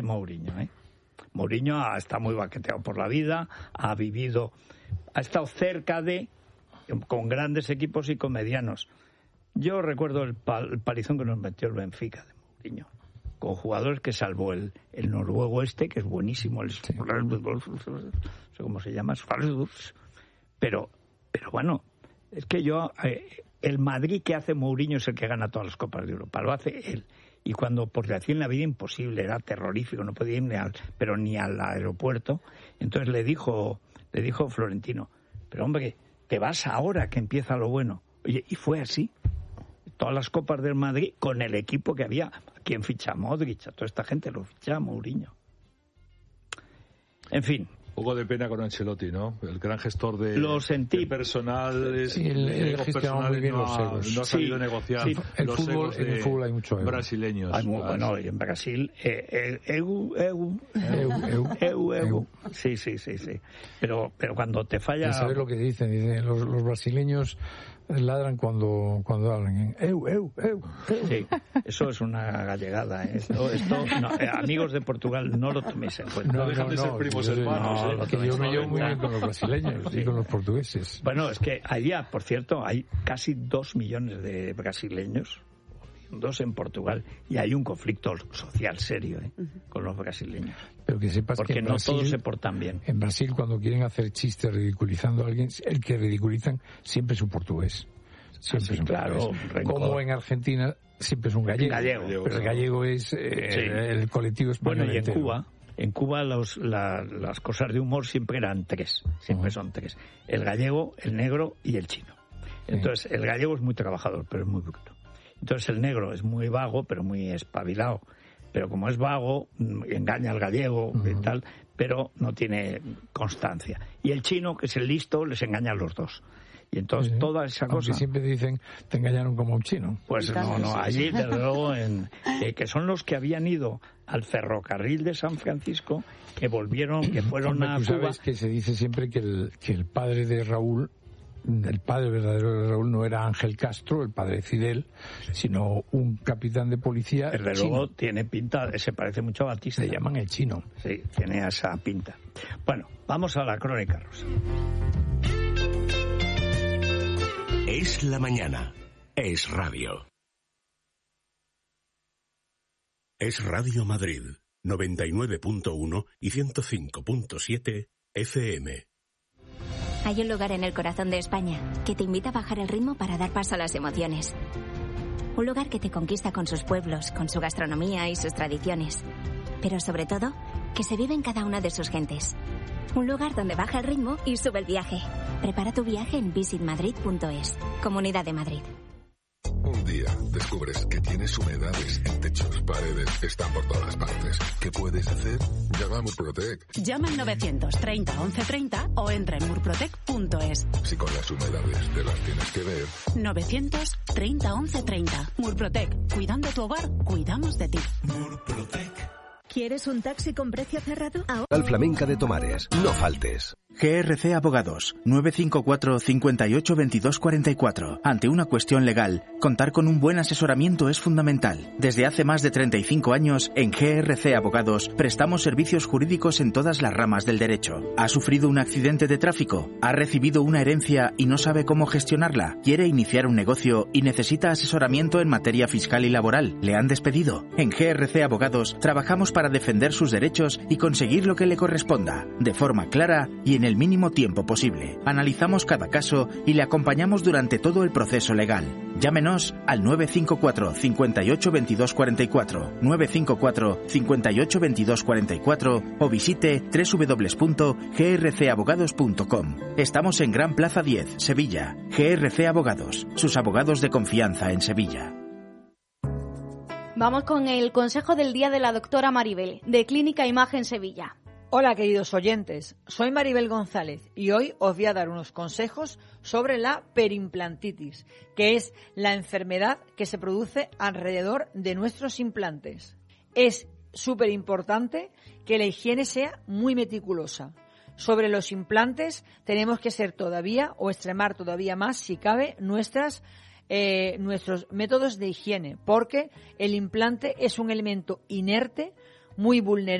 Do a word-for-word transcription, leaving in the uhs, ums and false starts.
Mourinho, ¿eh? Mourinho ha estado muy baqueteado por la vida, ha vivido, ha estado cerca de, con grandes equipos y con medianos. Yo recuerdo el, pal, el palizón que nos metió el Benfica de Mourinho, con jugadores que salvó el, el noruego este, que es buenísimo, el, sí. no sé cómo se llama, pero, pero bueno, es que yo, eh, el Madrid que hace Mourinho es el que gana todas las Copas de Europa, lo hace él. Y cuando, porque hacía en la vida imposible, era terrorífico, no podía ir ni al, pero ni al aeropuerto, entonces le dijo, le dijo Florentino, pero hombre, te vas ahora que empieza lo bueno. Oye, y fue así. Todas las Copas del Madrid con el equipo que había. ¿Quién ficha? Modric, a toda esta gente lo ficha Mourinho. En fin. Un poco de pena con Ancelotti, ¿no? El gran gestor de, lo sentí. de personal. Sí, el, el gestionó muy bien no los egos. No ha sabido sí, negociar. Sí, el los fútbol, egos en el fútbol hay mucho ego. Brasileños. Hay muy, bueno, y en Brasil, eh, eh, eu, eu, eu, eu, eu. Sí, sí, sí, sí. Pero, pero cuando te falla. ¿Sabes lo que dicen? Dicen los, los brasileños ladran cuando cuando hablan. Eu, eu, eu, eu. Sí, eso es una gallegada. ¿eh? Esto, esto no, eh, amigos de Portugal, no lo toméis en cuenta. No, no dejan no, de ser no, primos yo, hermanos. No, ¿eh? Que yo me llevo muy bien con los brasileños sí. y con los portugueses. Bueno, es que allá, por cierto, hay casi dos millones de brasileños, dos en Portugal, y hay un conflicto social serio ¿eh? uh-huh. con los brasileños. Pero que sepas porque que en no Brasil, todos se portan bien. En Brasil, cuando quieren hacer chistes ridiculizando a alguien, el que ridiculizan siempre es un portugués. Siempre sí, es un claro, portugués. Como en Argentina siempre es un gallego. gallego pero el gallego es eh, sí. el colectivo español. Bueno, y en entero. Cuba, en Cuba los, la, las cosas de humor siempre eran tres, siempre uh-huh. son tres. El gallego, el negro y el chino. Entonces, sí. el gallego es muy trabajador, pero es muy bruto. Entonces, el negro es muy vago, pero muy espabilado. Pero como es vago, engaña al gallego uh-huh. y tal, pero no tiene constancia. Y el chino, que es el listo, les engaña a los dos. Y entonces sí, toda esa cosa... Aunque siempre dicen, te engañaron como a un chino. Pues no, no, allí desde luego, en, eh, que son los que habían ido al ferrocarril de San Francisco, que volvieron, que fueron Hombre, a tú Cuba... sabes que se dice siempre que el, que el padre de Raúl, el padre verdadero de Raúl no era Ángel Castro, el padre de Fidel, sino un capitán de policía desde chino. Luego tiene pinta, se parece mucho a Batista. Se llaman el chino. Sí, tiene esa pinta. Bueno, vamos a la crónica rosa. Es la mañana. Es radio. Es Radio Madrid, noventa y nueve punto uno y ciento cinco punto siete F M. Hay un lugar en el corazón de España que te invita a bajar el ritmo para dar paso a las emociones. Un lugar que te conquista con sus pueblos, con su gastronomía y sus tradiciones. Pero sobre todo, que se vive en cada una de sus gentes. Un lugar donde baja el ritmo y sube el viaje. Prepara tu viaje en visit madrid punto es. Comunidad de Madrid. Un día descubres que tienes humedades en techos, paredes, están por todas partes. ¿Qué puedes hacer? Llama a Murprotec. Llama al novecientos treinta once treinta o entra en murprotec punto es. Si con las humedades te las tienes que ver. novecientos treinta once treinta. Murprotec. Cuidando tu hogar, cuidamos de ti. Murprotec. ¿Quieres un taxi con precio cerrado? Al Flamenca de Tomares. No faltes. G R C Abogados, nueve cinco cuatro, cinco ocho, veintidós cuarenta y cuatro. Ante una cuestión legal, contar con un buen asesoramiento es fundamental. Desde hace más de treinta y cinco años, en G R C Abogados, prestamos servicios jurídicos en todas las ramas del derecho. ¿Ha sufrido un accidente de tráfico? ¿Ha recibido una herencia y no sabe cómo gestionarla? ¿Quiere iniciar un negocio y necesita asesoramiento en materia fiscal y laboral? ¿Le han despedido? En G R C Abogados, trabajamos para defender sus derechos y conseguir lo que le corresponda, de forma clara y en el mínimo tiempo posible. Analizamos cada caso y le acompañamos durante todo el proceso legal. Llámenos al nueve cinco cuatro, cinco ocho, veintidós cuarenta y cuatro, nueve cinco cuatro, cinco ocho, veintidós cuarenta y cuatro o visite doble u doble u doble u punto g r c abogados punto com. Estamos en Gran Plaza diez, Sevilla. G R C Abogados, sus abogados de confianza en Sevilla. Vamos con el consejo del día de la doctora Maribel, de Clínica Imagen Sevilla. Hola, queridos oyentes, soy Maribel González y hoy os voy a dar unos consejos sobre la perimplantitis, que es la enfermedad que se produce alrededor de nuestros implantes. Es súper importante que la higiene sea muy meticulosa. Sobre los implantes tenemos que ser todavía o extremar todavía más, si cabe, nuestras eh, nuestros métodos de higiene, porque el implante es un elemento inerte muy vulnerable